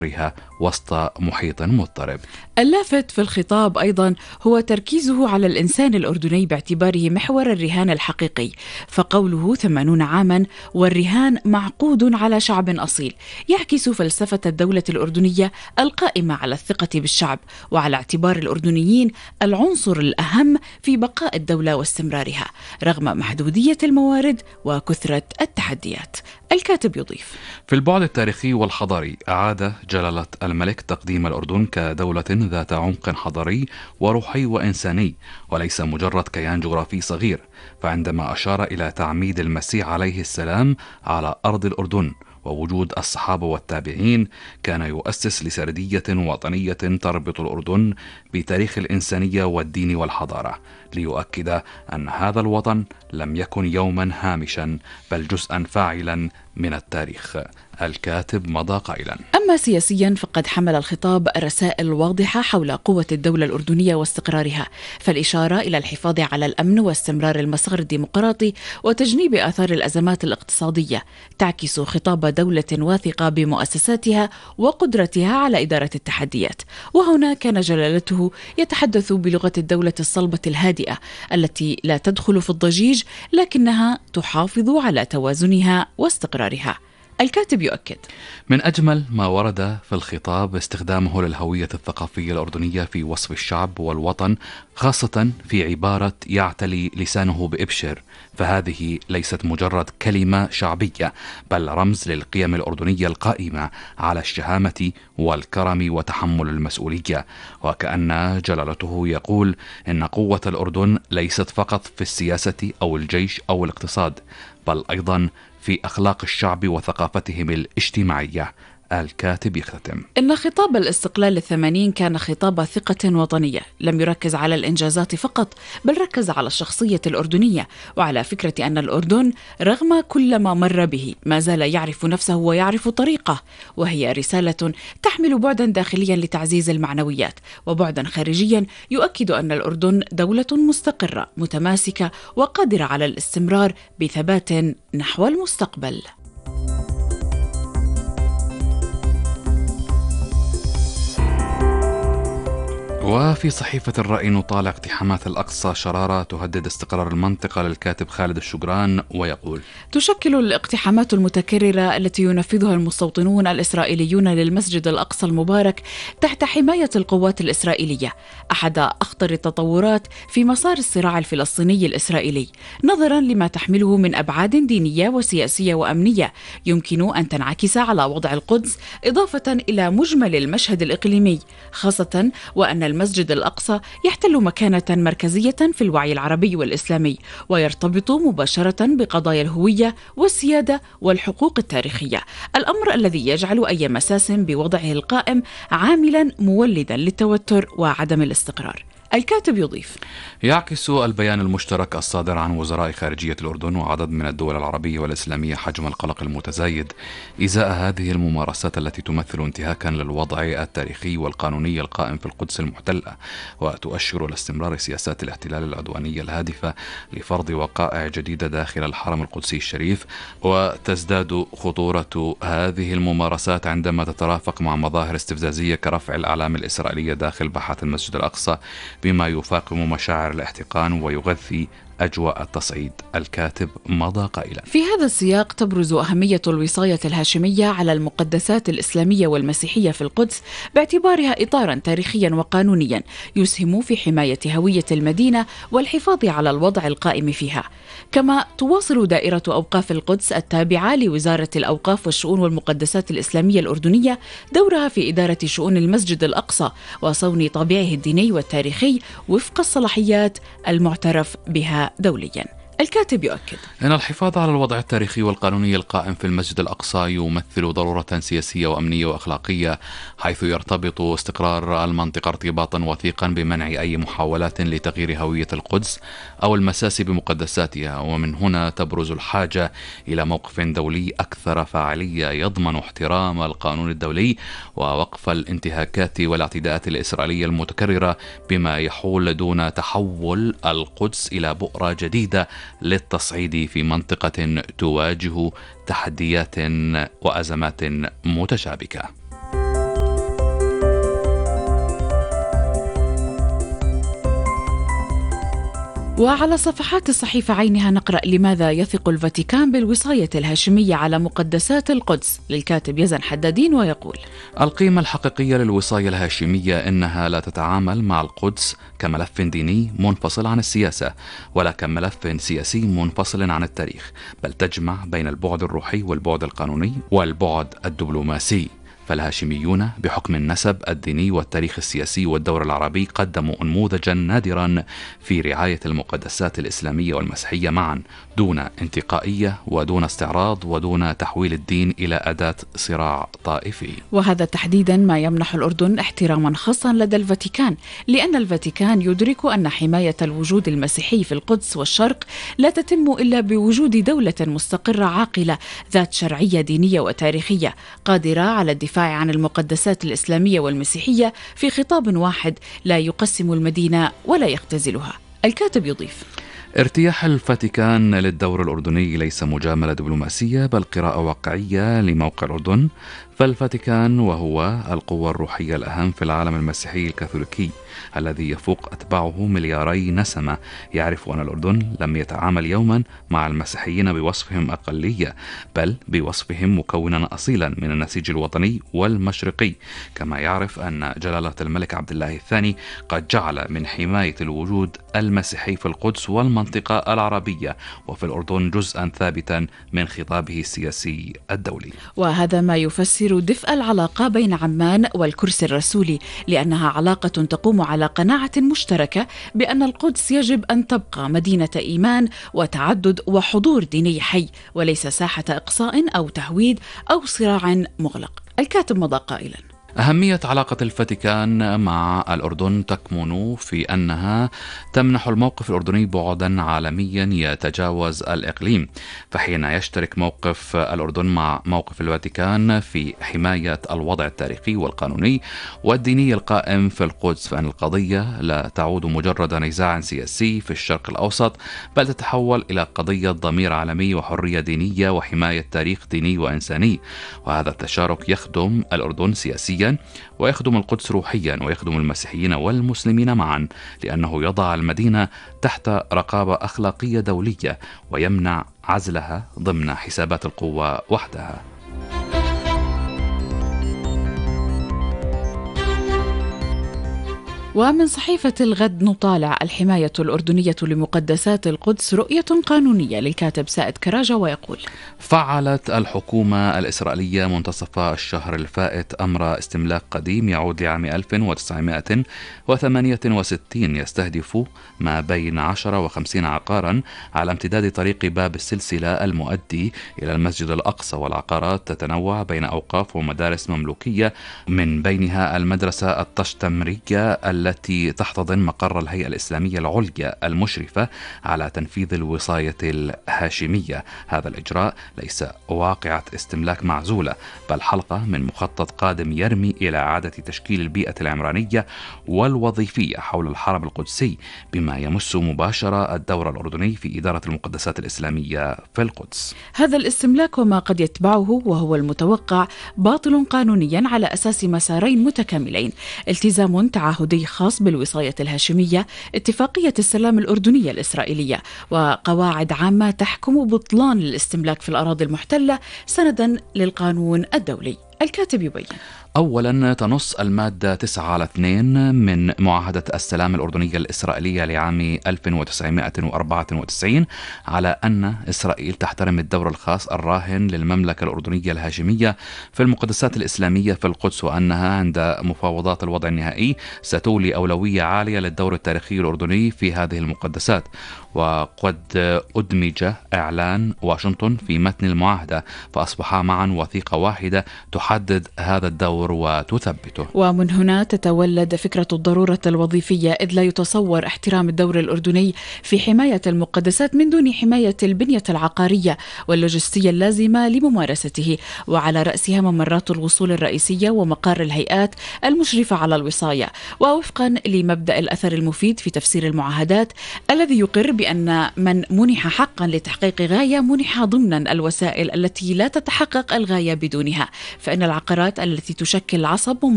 وسط محيط مضطرب. اللافت في الخطاب أيضا هو تركيزه على الإنسان الأردني باعتباره محور الرهان الحقيقي، فقوله 80 عاما والرهان معقود على شعب أصيل يعكس فلسفة الدولة الأردنية القائمة على الثقة بالشعب وعلى اعتبار الأردنيين العنصر الأهم في بقاء الدولة واستمرارها رغم محدودية الموارد وكثرة التحديات. الكاتب يضيف: في البعد التاريخي والحضاري أعاد جلالة الملك تقديم الأردن كدولة ذات عمق حضاري وروحي وإنساني وليس مجرد كيان جغرافي صغير، فعندما أشار إلى تعميد المسيح عليه السلام على أرض الأردن ووجود الصحابة والتابعين كان يؤسس لسردية وطنية تربط الأردن بتاريخ الإنسانية والدين والحضارة، ليؤكد أن هذا الوطن لم يكن يوما هامشا بل جزءا فاعلا من التاريخ. الكاتب مضى قائلا: أما سياسيا فقد حمل الخطاب رسائل واضحة حول قوة الدولة الأردنية واستقرارها، فالإشارة إلى الحفاظ على الأمن واستمرار المسار الديمقراطي وتجنيب آثار الأزمات الاقتصادية تعكس خطاب دولة واثقة بمؤسساتها وقدرتها على إدارة التحديات. وهنا كان جلالته يتحدث بلغة الدولة الصلبة الهادئة التي لا تدخل في الضجيج لكنها تحافظ على توازنها واستقرارها. الكاتب يؤكد: من أجمل ما ورد في الخطاب استخدامه للهوية الثقافية الأردنية في وصف الشعب والوطن، خاصة في عبارة يعتلي لسانه بإبشر، فهذه ليست مجرد كلمة شعبية بل رمز للقيم الأردنية القائمة على الشهامة والكرم وتحمل المسؤولية، وكأن جلالته يقول إن قوة الأردن ليست فقط في السياسة أو الجيش أو الاقتصاد بل أيضا في أخلاق الشعب وثقافتهم الاجتماعية. الكاتب يختتم: إن خطاب الاستقلال الثمانين كان خطاب ثقة وطنية لم يركز على الإنجازات فقط بل ركز على الشخصية الأردنية وعلى فكرة أن الأردن رغم كل ما مر به ما زال يعرف نفسه ويعرف طريقه، وهي رسالة تحمل بعدا داخليا لتعزيز المعنويات وبعدا خارجيا يؤكد أن الأردن دولة مستقرة متماسكة وقادرة على الاستمرار بثبات نحو المستقبل. وفي صحيفة الرأي نطالع اقتحامات الأقصى شرارة تهدد استقرار المنطقة للكاتب خالد الشجران ويقول: تشكل الاقتحامات المتكررة التي ينفذها المستوطنون الإسرائيليون للمسجد الأقصى المبارك تحت حماية القوات الإسرائيلية أحد أخطر التطورات في مسار الصراع الفلسطيني الإسرائيلي نظرا لما تحمله من أبعاد دينية وسياسية وأمنية يمكن أن تنعكس على وضع القدس إضافة إلى مجمل المشهد الإقليمي، خاصة وأن المسجد الأقصى يحتل مكانة مركزية في الوعي العربي والإسلامي ويرتبط مباشرة بقضايا الهوية والسيادة والحقوق التاريخية، الأمر الذي يجعل أي مساس بوضعه القائم عاملا مولدا للتوتر وعدم الاستقرار. الكاتب يضيف: يعكس البيان المشترك الصادر عن وزراء خارجية الأردن وعدد من الدول العربية والإسلامية حجم القلق المتزايد إزاء هذه الممارسات التي تمثل انتهاكا للوضع التاريخي والقانوني القائم في القدس المحتلة، وتؤشر لاستمرار سياسات الاحتلال العدوانية الهادفة لفرض وقائع جديدة داخل الحرم القدسي الشريف. وتزداد خطورة هذه الممارسات عندما تترافق مع مظاهر استفزازية كرفع الأعلام الإسرائيلية داخل باحات المسجد الأقصى بما يفاقم مشاعر الاحتقان ويغذي أجواء التصعيد. الكاتب مضى قائلا: في هذا السياق تبرز أهمية الوصاية الهاشمية على المقدسات الإسلامية والمسيحية في القدس باعتبارها إطارا تاريخيا وقانونيا يسهم في حماية هوية المدينة والحفاظ على الوضع القائم فيها. كما تواصل دائرة أوقاف القدس التابعة لوزارة الأوقاف والشؤون والمقدسات الإسلامية الأردنية دورها في إدارة شؤون المسجد الأقصى وصون طابعه الديني والتاريخي وفق الصلاحيات المعترف بها دوليا. الكاتب يؤكد أن الحفاظ على الوضع التاريخي والقانوني القائم في المسجد الأقصى يمثل ضرورة سياسية وأمنية وأخلاقية، حيث يرتبط استقرار المنطقة ارتباطا وثيقا بمنع أي محاولات لتغيير هوية القدس أو المساس بمقدساتها. ومن هنا تبرز الحاجة إلى موقف دولي أكثر فاعلية يضمن احترام القانون الدولي ووقف الانتهاكات والاعتداءات الإسرائيلية المتكررة بما يحول دون تحول القدس إلى بؤرة جديدة للتصعيد في منطقة تواجه تحديات وأزمات متشابكة. وعلى صفحات الصحيفة عينها نقرأ: لماذا يثق الفاتيكان بالوصاية الهاشمية على مقدسات القدس؟ للكاتب يزن حدادين ويقول: القيمة الحقيقية للوصاية الهاشمية إنها لا تتعامل مع القدس كملف ديني منفصل عن السياسة، ولا كملف سياسي منفصل عن التاريخ، بل تجمع بين البعد الروحي والبعد القانوني والبعد الدبلوماسي. فالهاشميون بحكم النسب الديني والتاريخ السياسي والدور العربي قدموا نموذجا نادرا في رعاية المقدسات الإسلامية والمسيحية معا، دون انتقائية ودون استعراض ودون تحويل الدين إلى أداة صراع طائفي. وهذا تحديدا ما يمنح الأردن احتراما خاصا لدى الفاتيكان، لأن الفاتيكان يدرك أن حماية الوجود المسيحي في القدس والشرق لا تتم إلا بوجود دولة مستقرة عاقلة ذات شرعية دينية وتاريخية قادرة على الدفاع عن المقدسات الإسلامية والمسيحية في خطاب واحد لا يقسم المدينة ولا يختزلها. الكاتب يضيف: ارتياح الفاتيكان للدور الأردني ليس مجاملة دبلوماسية، بل قراءة واقعية لموقع الأردن. فالفاتيكان وهو القوة الروحية الأهم في العالم المسيحي الكاثوليكي الذي يفوق أتباعه 2 نسمة، يعرف أن الأردن لم يتعامل يوما مع المسيحيين بوصفهم أقلية، بل بوصفهم مكونا أصيلا من النسيج الوطني والمشرقي، كما يعرف أن جلالة الملك عبد الله الثاني قد جعل من حماية الوجود المسيحي في القدس والمنطقة العربية وفي الأردن جزءا ثابتا من خطابه السياسي الدولي. وهذا ما يفسر دفء العلاقة بين عمان والكرسي الرسولي، لأنها علاقة تقوم على قناعة مشتركة بأن القدس يجب أن تبقى مدينة إيمان وتعدد وحضور ديني حي، وليس ساحة إقصاء أو تهويد أو صراع مغلق. الكاتب مضى قائلا: أهمية علاقة الفاتيكان مع الأردن تكمن في أنها تمنح الموقف الأردني بعدا عالميا يتجاوز الإقليم، فحين يشترك موقف الأردن مع موقف الفاتيكان في حماية الوضع التاريخي والقانوني والديني القائم في القدس، فإن القضية لا تعود مجرد نزاع سياسي في الشرق الأوسط، بل تتحول إلى قضية ضمير عالمي وحرية دينية وحماية تاريخ ديني وإنساني. وهذا التشارك يخدم الأردن سياسيا ويخدم القدس روحيا ويخدم المسيحيين والمسلمين معا، لأنه يضع المدينة تحت رقابة أخلاقية دولية ويمنع عزلها ضمن حسابات القوة وحدها. ومن صحيفة الغد نطالع: الحماية الأردنية لمقدسات القدس رؤية قانونية، للكاتب سائد كراجة ويقول: فعلت الحكومة الإسرائيلية منتصف الشهر الفائت أمر استملاك قديم يعود لعام 1968 يستهدف ما بين 10 و50 عقارا على امتداد طريق باب السلسلة المؤدي إلى المسجد الأقصى، والعقارات تتنوع بين أوقاف ومدارس مملوكية، من بينها المدرسة التشتمرية التي تحتضن مقر الهيئة الإسلامية العليا المشرفة على تنفيذ الوصاية الهاشمية. هذا الإجراء ليس واقعة استملاك معزولة، بل حلقة من مخطط قادم يرمي إلى إعادة تشكيل البيئة العمرانية والوظيفية حول الحرم القدسي، بما يمس مباشرة الدور الأردني في إدارة المقدسات الإسلامية في القدس. هذا الاستملاك وما قد يتبعه وهو المتوقع باطل قانونيا على أساس مسارين متكاملين: التزام تعهدي خاص بالوصاية الهاشمية، اتفاقية السلام الأردنية الإسرائيلية، وقواعد عامة تحكم بطلان الاستملاك في الأراضي المحتلة سندا للقانون الدولي. الكاتب يبين: أولا، تنص المادة 9/2 من معاهدة السلام الأردنية الإسرائيلية لعام 1994 على أن إسرائيل تحترم الدور الخاص الراهن للمملكة الأردنية الهاشمية في المقدسات الإسلامية في القدس، وأنها عند مفاوضات الوضع النهائي ستولي أولوية عالية للدور التاريخي الأردني في هذه المقدسات. وقد أدمج إعلان واشنطن في متن المعاهدة، فأصبحا معا وثيقة واحدة تحدد هذا الدور وتثبته. ومن هنا تتولد فكرة الضرورة الوظيفية، إذ لا يتصور احترام الدور الأردني في حماية المقدسات من دون حماية البنية العقارية واللوجستية اللازمة لممارسته، وعلى رأسها ممرات الوصول الرئيسية ومقار الهيئات المشرفة على الوصاية، ووفقا لمبدأ الأثر المفيد في تفسير المعاهدات الذي يقر بأن من منح حقا لتحقيق غاية منح ضمنا الوسائل التي لا تتحقق الغاية بدونها، فإن العقارات التي تشكل عصب